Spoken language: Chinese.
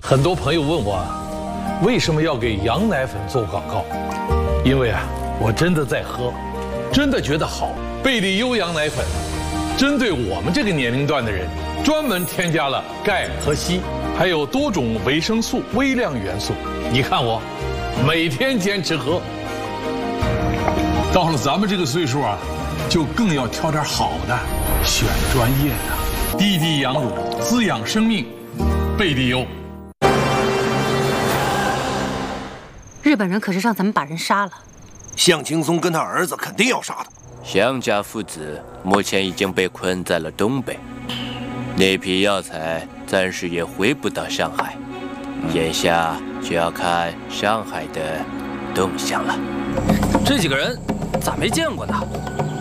很多朋友问我，为什么要给羊奶粉做广告？因为啊，我真的在喝，真的觉得好。贝利优羊奶粉，针对我们这个年龄段的人，专门添加了钙和硒，还有多种维生素、微量元素。你看我，每天坚持喝。到了咱们这个岁数啊，就更要挑点好的，选专业的。滴滴羊乳，滋养生命，贝利优。 日本人可是让咱们把人杀了。 向青松跟他儿子肯定要杀他。 向家父子目前已经被困在了东北，那批药材暂时也回不到上海，眼下就要看上海的动向了。 这几个人咋没见过呢？